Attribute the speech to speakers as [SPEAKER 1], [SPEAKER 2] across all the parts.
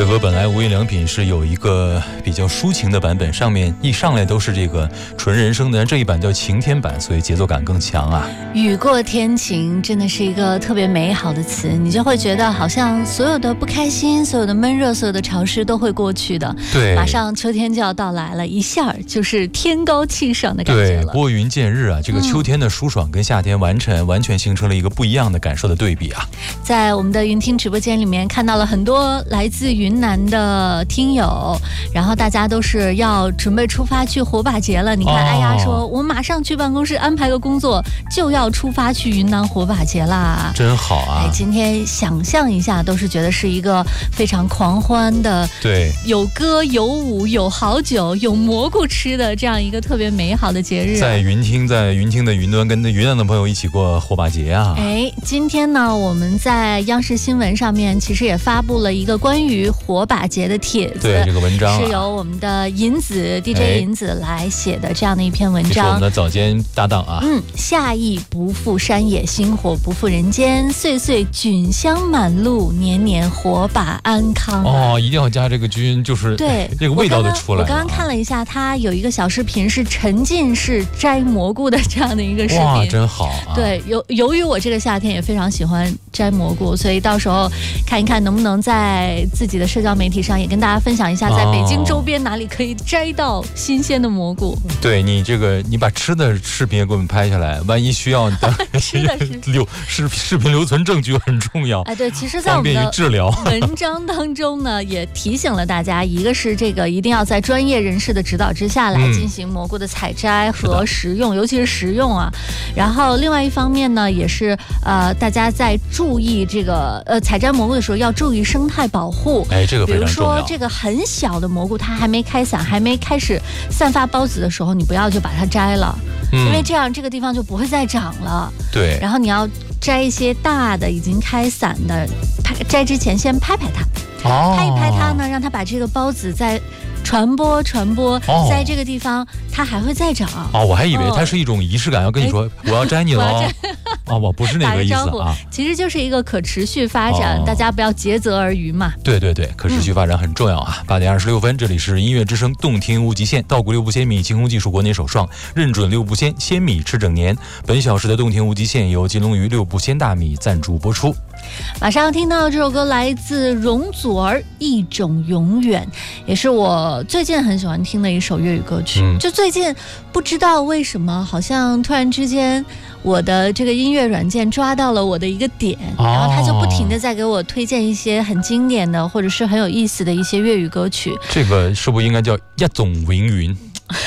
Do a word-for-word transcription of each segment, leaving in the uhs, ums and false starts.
[SPEAKER 1] 这歌本来无印良品是有一个比较抒情的版本，上面一上来都是这个纯人声的，这一版叫晴天版，所以节奏感更强啊。
[SPEAKER 2] 雨过天晴真的是一个特别美好的词，你就会觉得好像所有的不开心，所有的闷热，所有的潮湿都会过去的。
[SPEAKER 1] 对，
[SPEAKER 2] 马上秋天就要到来了，一下就是天高气爽的感觉了。
[SPEAKER 1] 对，拨云见日啊，这个秋天的舒爽跟夏天完全、嗯、完全形成了一个不一样的感受的对比啊。
[SPEAKER 2] 在我们的云听直播间里面看到了很多来自云南的听友，然后大家都是要准备出发去火把节了。你看，哎呀，说我马上去办公室安排个工作，就要出发去云南火把节啦，
[SPEAKER 1] 真好啊！
[SPEAKER 2] 哎，今天想象一下，都是觉得是一个非常狂欢的，
[SPEAKER 1] 对，
[SPEAKER 2] 有歌有舞有好酒有蘑菇吃的这样一个特别美好的节日。
[SPEAKER 1] 在云听，在云听的云端跟云南的朋友一起过火把节啊！
[SPEAKER 2] 哎，今天呢，我们在央视新闻上面其实也发布了一个关于火把节的帖子，
[SPEAKER 1] 对，这个文章、啊、
[SPEAKER 2] 是由我们的银子 D J 银子来写的这样的一篇文章。
[SPEAKER 1] 这是我们的早间搭档啊。
[SPEAKER 2] 嗯，夏意不负山野，星火不负人间，岁岁菌香满路，年年火把安康。
[SPEAKER 1] 哦，一定要加这个菌，就是
[SPEAKER 2] 对
[SPEAKER 1] 这个味道就出来了。
[SPEAKER 2] 我刚刚看了一下，它有一个小视频是沉浸式摘蘑菇的这样的一个视频，
[SPEAKER 1] 哇，真好啊！
[SPEAKER 2] 对，由由于我这个夏天也非常喜欢摘蘑菇，所以到时候看一看能不能在自己的社交媒体上也跟大家分享一下，在北京周边哪里可以摘到新鲜的蘑菇。
[SPEAKER 1] 哦、对你这个，你把吃的视频也给我们拍下来，万一需要的
[SPEAKER 2] 吃的
[SPEAKER 1] 留视视频留存证据很重要。
[SPEAKER 2] 哎，对，其实在我们的
[SPEAKER 1] 治疗
[SPEAKER 2] 文章当中呢，也提醒了大家，一个是这个一定要在专业人士的指导之下来进行蘑菇的采摘和食用，嗯、尤其是食用啊。然后另外一方面呢，也是呃大家在注意这个呃采摘蘑菇的时候要注意生态保护。
[SPEAKER 1] 哎，这个非常重要。
[SPEAKER 2] 比如说这个很小的蘑菇，它还没开伞，还没开始散发孢子的时候，你不要就把它摘了，嗯、因为这样这个地方就不会再长了。
[SPEAKER 1] 对。
[SPEAKER 2] 然后你要摘一些大的已经开伞的，摘之前先拍拍它，
[SPEAKER 1] 哦、
[SPEAKER 2] 拍一拍它呢，让它把这个孢子再传播传播，哦、在这个地方它还会再长。
[SPEAKER 1] 哦，我还以为它是一种仪式感，要跟你说我要摘你了哦。哦，我不是那个意思啊，
[SPEAKER 2] 其实就是一个可持续发展，哦、大家不要竭泽而渔嘛。
[SPEAKER 1] 对对对，可持续发展很重要啊。八、嗯、点二十六分，这里是音乐之声，动听无极限。稻谷六步鲜米，清空技术国内首创，认准六步鲜，鲜米吃整年。本小时的动听无极限由金龙鱼六步鲜大米赞助播出。
[SPEAKER 2] 马上要听到这首歌来自容祖儿，《一种永远》，也是我最近很喜欢听的一首粤语歌曲。嗯、就最近不知道为什么，好像突然之间我的这个音乐软件抓到了我的一个点，哦、然后它就不停的在给我推荐一些很经典的或者是很有意思的一些粤语歌曲。
[SPEAKER 1] 这个是不是应该叫一种永远？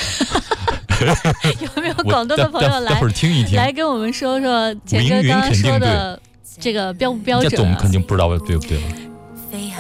[SPEAKER 2] 有没有广东的朋友来
[SPEAKER 1] 待会儿听一听，
[SPEAKER 2] 来跟我们说说简哥刚刚说的这个标不标准、啊？
[SPEAKER 1] 这种肯定不知道对不对了。